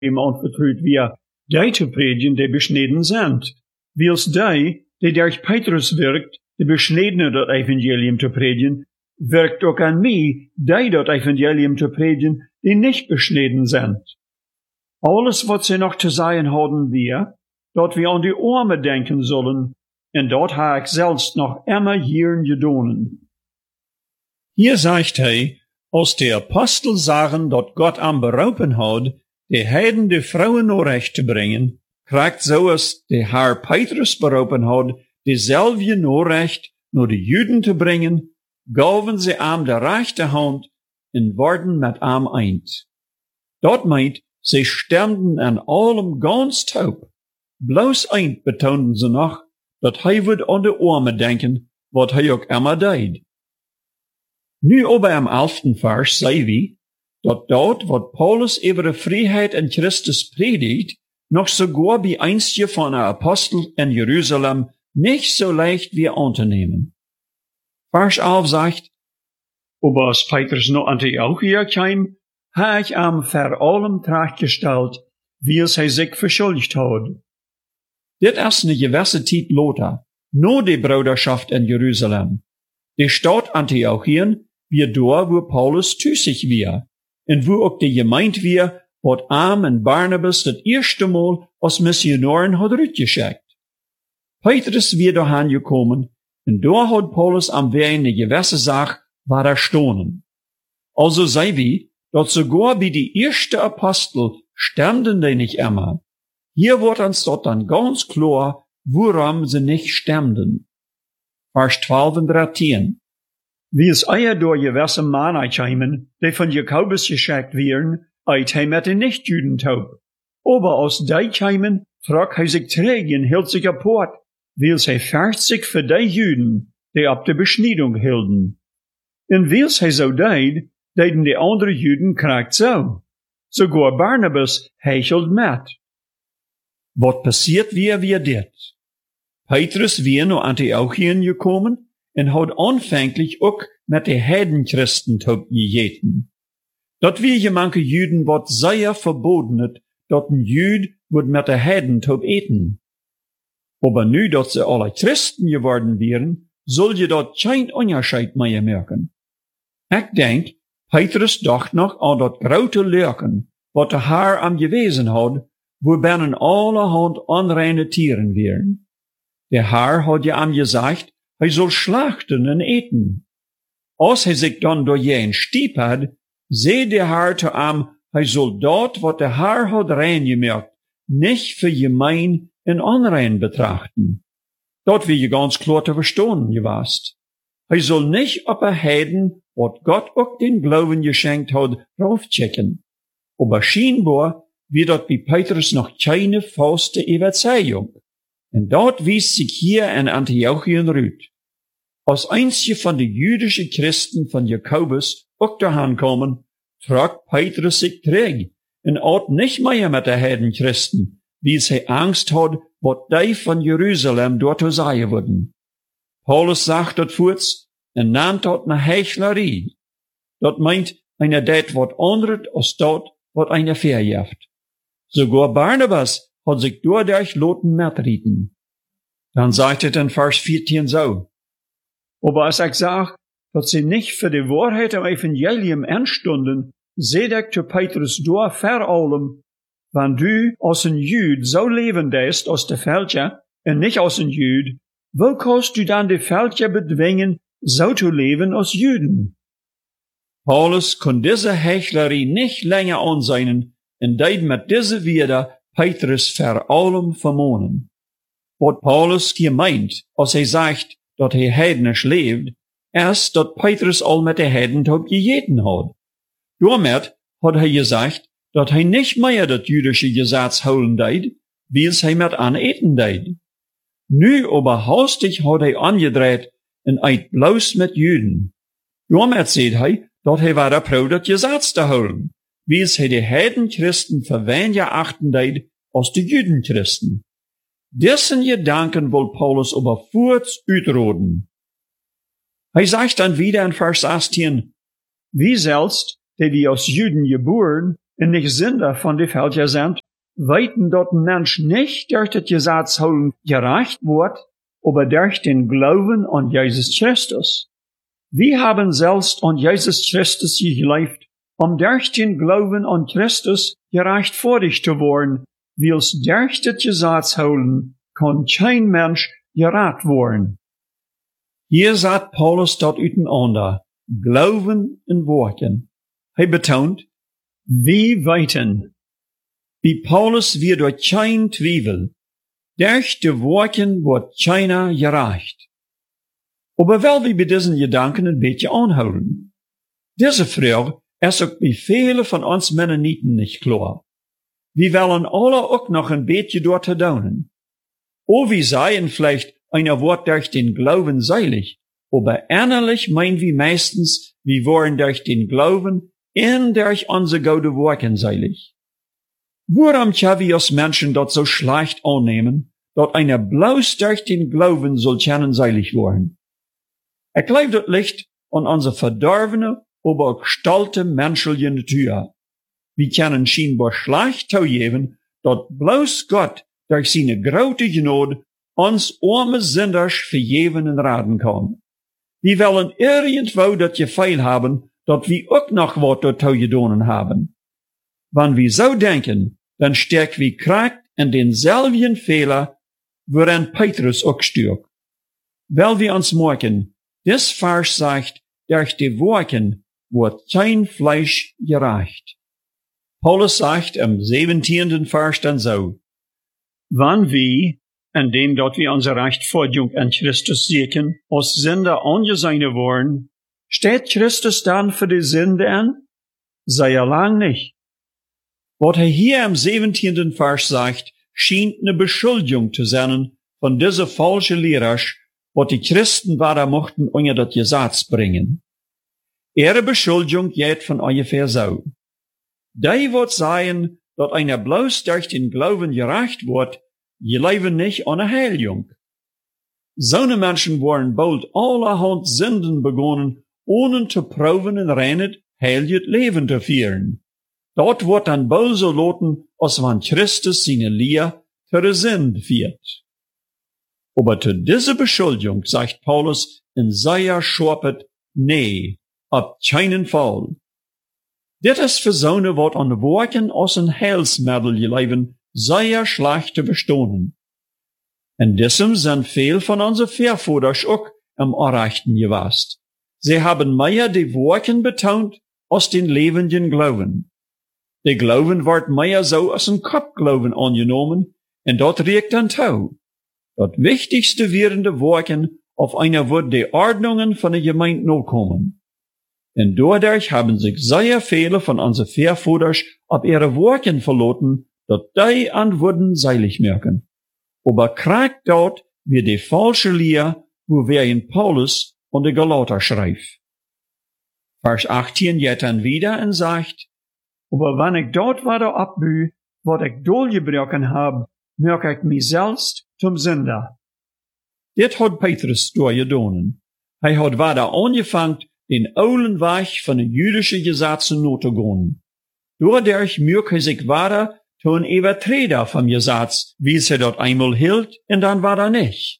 ihm anvertraut wir, die zu predigen, die beschnitten sind. Wils die durch Petrus wirkt, die beschnittene das Evangelium zu predigen, wirkt auch an mich, die das Evangelium zu predigen, die nicht beschnitten sind. Alles, was sie noch zu sagen haben wir, dort wir an die Arme denken sollen, und dort habe ich selbst noch immer hier gedonen. Hier sagt als die Apostel sagen, dat Gott am berufen hat, die Heiden die Frauen nur recht zu bringen, kriegt so als der Herr Petrus berufen hat, dieselbe nur recht nur die Juden zu bringen, gaven sie am der rechte Hand und worden mit am eint. Dort meint, sie stemmten an allem ganz taub. Bloß eint betonten sie noch, dat hij wird an de Arme denken, wat hij ook immer deed. Nu aber am 11. Vers sei wie, dat dort, wat Paulus über de Freiheit in Christus predigt, noch sogar bei einstje von der Apostel in Jerusalem nicht so leicht wie anzunehmen. Vers 11 sagt, aber als Petrus noch Antiochia kam, ha ich am vor allem trachtgestellt, wie es hij sich verschuldigt hat. Dit is eine gewisse Zeit Lothar, no die Bruderschaft in Jerusalem. Die Stadt Antiochien, wie da, wo Paulus tüßig wir, und wo auch die Gemeinde wir, wat Am und Barnabas das erste Mal als Missionaren hat rütgeschickt. Petrus wir dahin gekommen, und da hat Paulus am Weg eine gewisse Sache war erstaunen. Also sei wie, dat sogar wie die erste Apostel stemmten die nicht immer. Hier wird uns dort dann ganz klar, woran sie nicht stemmten. Vers 12 und 13. Wie es eier durch gewisse Männer kämen, die von Jakobus geschickt wären, eit hij mit den Nichtjuden taub. Aber aus die kämen, trug hij sich träge und hielt sich apart, wils hij fährt sich für die Juden, die ab der Beschneidung hielten. Und wils hij so deed, deden die andere Juden kriegt so. Sogar Barnabas hechelt mit. Wat passiert wir dit? Petrus wir nach Antiochien gekommen und hat anfänglich auch mit den Heidenchristen taub gegeten. Dat wir manche Juden wat sehr verboten hat, dat ein Jüd wird mit den Heiden taub eten. Aber nu dat sie alle Christen geworden wären, soll je dort kein Unterschied mehr merken. Ich denk, Petrus dacht noch an dat grote Leuken, wat der Herr am gewesen hat, wo binnen allerhand unreine Tieren wären. Der Herr hat ja am gesagt, hij soll schlachten und eten. Als hij sich dann durch jeden Stieb hat, seh der Herr zu am, hij soll dort, wat der Herr hat reingemerkt, nicht für gemein und unrein betrachten. Dort wie je ganz klar zu verstehen gewast. Hij soll nicht op er Heiden, wat Gott auch den Glauben geschenkt hat, raufchecken. Aber scheinbar wie dort bei Petrus noch keine feste Überzeugung. Und dort wies sich hier in Antiochien rüt. Als einzige von den jüdischen Christen von Jakobus auch dahin kommen, trug Petrus sich träge und ort nicht mehr mit den Heidenchristen, wie sie Angst hat, wat die von Jerusalem dort sagen würden. Paulus sagt dort kurz und nannt dort eine Heuchlerie. Dort meint einer det wat anderes als dort wat einer verjäft. Sogar Barnabas hat sich dadurch loten mitreden. Dann sagt er in Vers 14 so. Aber als ich sag, dass sie nicht für die Wahrheit am Evangelium anstunden, seht ich zu Petrus durch vor allem, wenn du als ein Jüd so leben lässt aus der Fälscher und nicht als ein Jüd, wo kannst du dann die Fälscher bedwingen, so zu leben als Jüden? Paulus kann diese Heuchlerie nicht länger ansehen, und deed met deze wieder Petrus vor allem vermonen. Wat Paulus gemeint, als hij sagt, dat hij heidnisch leeft, is dat Petrus al met de Heiden taub gegeten hat. Damit hat hij gesagt, dat hij nicht mehr dat jüdische Gesetz holen deed, wie es hij met aneten deed. Nu aber hastig hat hij angedreht en eit bloos met Juden. Damit seht hij, dat hij war der Pro dat Gesetz te holen, wie es die Heidenchristen für weniger achten deed als die Jüdenchristen. Dessen Gedanken will Paulus aber kurz utroden. Er sagt dann wieder in Vers 18, wie selbst, die wir aus Juden geboren und nicht Sünder von die Fälscher sind, weiten dort ein Mensch nicht durch das Gesetzholen gerecht wird, aber durch den Glauben an Jesus Christus. Wir haben selbst an Jesus Christus gelebt, durch den Glauben an Christus gerechtfertigt zu werden, weil's durch das Gesetzholen kann kein Mensch gerecht werden. Hier sagt Paulus dort untereinander, Glauben und Worten. Er betont, wie weiten. Wie Paulus wir durch kein Zweifel. Durch die Worten wird keiner gerecht. Aber weil wir bei diesen Gedanken ein bisschen anholen. Diese Frage ist auch bei vielen von uns Mennoniten nicht klar. Wir wollen alle auch noch ein bisschen dort daunen. O, wir seien vielleicht einer Wort durch den Glauben seilig, aber innerlich meinen wir meistens, wir waren durch den Glauben und durch unsere gute Worten seilig. Warum können wir als Menschen dort so schlecht annehmen, dort einer bloß durch den Glauben soll können seilig werden? Ich glaube, das liegt an unserer verdorvene, aber gestalte menschliche Natur. Wir können scheinbar schlecht zugeben, dort bloß Gott durch seine große Gnade uns arme Sünders vergeben und raten kann. Wir wollen irgendwo das Gefühl haben, dass wir auch noch was dort getan haben. Wenn wir so denken, dann stecken wir krack in denselben Fehler, woran Petrus auch stürzt. Weil wir uns merken, das Vers sagt, durch die Worten wird kein Fleisch gerecht. Paulus sagt im 17. Vers dann so, wann wir, indem dort wir unsere Rechtfertigung an Christus sehen, als Sünder angesehen worden, steht Christus dann für die Sünde an? Sei er lang nicht. Was er hier im 17. Vers sagt, schien eine Beschuldigung zu sein von dieser falschen Lehrer, was die Christen weiter mochten unter das Gesetz bringen. Ihre Beschuldigung geht von ungefähr so. Die wird sagen, dass einer bloß durch den Glauben gerecht wird, je leben nicht ohne Heiligung. So eine Menschen wollen bald allerhand Sünden begonnen, ohne zu proben und reines, heiliges Leben zu führen. Dort wird dann bald so loten, als wenn Christus seine Lehre für die Sünde führt. Aber zu dieser Beschuldigung sagt Paulus in sehr scharpet, nee, auf keinen Fall. Dit ist für so eine Wort an Worten aus ein Heilsmittel leben, sehr schlecht zu verstehen. In diesem sind viel von unseren Vorvätern auch am Erreichten gewesen. Sie haben mehr die Worten betont als den lebenden Glauben. Der Glauben wird mehr so als ein Kopfglauben angenommen, und dort regt dann tau. Das wichtigste wären die Worten, auf einer wird die Ordnungen von der Gemeinde nachkommen. Und dadurch haben sich sehr viele von unseren Vorvätern auf ihre Worten verloren, dass die an Wurden seilig merken. Aber kriegt dort wie die falsche Lehre, wo wir in Paulus und die Galater schreibt. Vers 18 geht dann wieder und sagt, aber wenn ich dort weiter abbü, was ich durchgebrochen hab, merke ich mich selbst zum Sünder. Dit hat Petrus durchgedonnen. Er hat weiter angefangen, den alten Weg von den jüdischen Gesetzen nachzugehen. Dadurch merke er sich weiter zu ein Übertreter vom Gesetz, wie es er dort einmal hielt, und dann war er nicht.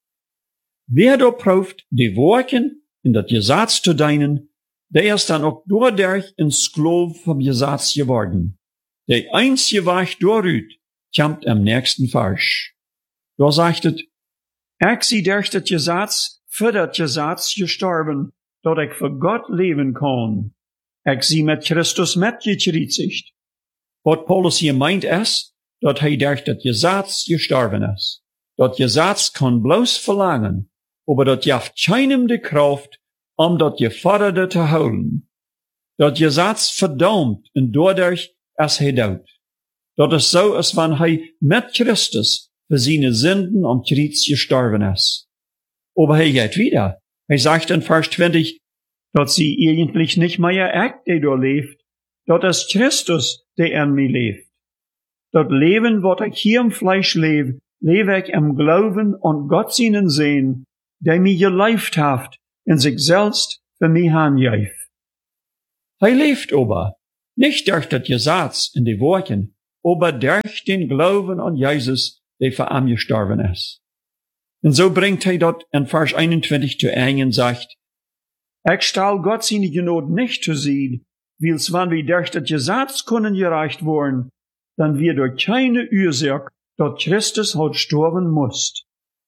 Wer dort prüft, die Worten in das Gesetz zu dienen, der ist dann auch dadurch ein Sklave vom Gesetz geworden. Der einzige Weg dadurch kommt am nächsten Vers. Da sagt es, ich sie durch das Gesetz, für das Gesetz gestorben, dass ich für Gott leben kann. Ich sie mit Christus mitgekreuzigt. Was Paulus hier meint ist, dass er durch das Gesetz gestorben ist. Das Gesetz kann bloß verlangen, aber das gibt keinem die Kraft, das Geforderte zu holen. Das Gesetz verdammt und dadurch ist er tot. Das ist so, als wenn er mit Christus für seine Sünden am Kreuz gestorben ist. Aber er geht wieder. Er sagt in Vers 20, dass sie eigentlich nicht mehr ich, der da lebt, dass es Christus, der in mir lebt. Das Leben, was ich hier im Fleisch lebe ich im Glauben an Gott seinen Sehen, der mir gelebt hat, in sich selbst für mich angeif. Er lebt aber, Nicht durch das Gesetz in die Worten, aber durch den Glauben an Jesus, der für ihn gestorben ist. Und so bringt er dort in Vers 21 zu Ende und sagt, ich stelle Gott seine Gnade nicht zu sehen, weil's wenn wir durch das Gesetz können gereicht worden, dann wir durch keine Ursache, dass Christus hat sterben muss.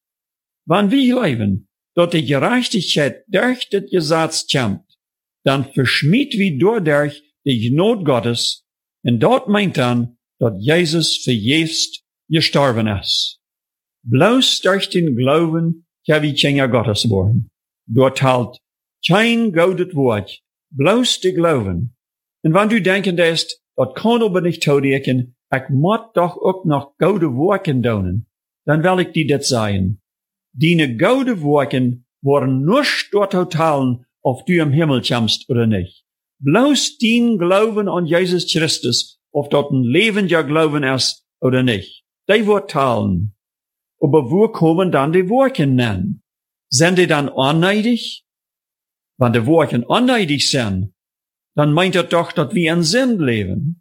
Wenn wir leben, dass die Gerechtigkeit durch das Gesetz kommt, dann verschmied wir dadurch die Gnade Gottes, und dort meint dann, dass Jesus für Jesus gestorben ist. Bloß durch den Glauben kann wir Kinder Gottes worden. Dort halt kein goudet Wort, bloß die Glauben. Und wenn du denken lässt, das kann aber nicht taudecken, ich muss doch auch noch goude Worken doen, dann will ich dir das sagen. Deine goude Worken waren nur dort totalen, ob du im Himmel kommst oder nicht. Bloß dein Glauben an Jesus Christus, ob dort ein lebendiger Glauben ist oder nicht. Die wird teilen. Aber wo kommen dann die Worken nennen? Sind die dann unneidig? Wenn die Worken unneidig sind, dann meint er doch, dass wir in Sinn leben.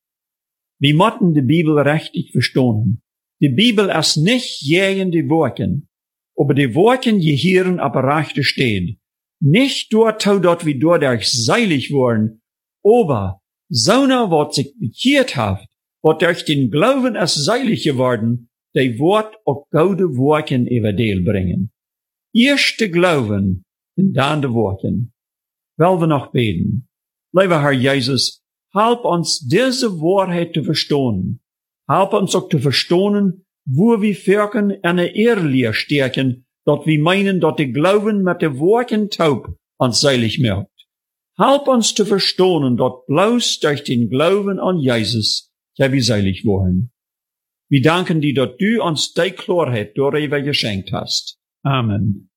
Wir müssen die Bibel richtig verstehen. Die Bibel ist nicht gegen die Worken, aber die Worken gehören auf der rechten Stehen. Nicht dort, dass wir dadurch seilig wurden, aber sondern was sich bekehrt hat, was durch den Glauben ist seilig geworden, der wird auch gute Worken evangel bringen. Erst der Glauben und dann die Worken. Wollen wir noch beten? Lieber Herr Jesus, help uns diese Wahrheit zu verstehen. Help uns auch zu verstehen, wo wir wirken eine Ehrlehre stärken, dass wir meinen, dass der Glauben mit den Worten taub uns seilig macht. Help uns zu verstehen, dass bloß durch den Glauben an Jesus ja wir seilig wollen. Wir danken dir, dass du uns die Klarheit darüber geschenkt hast. Amen.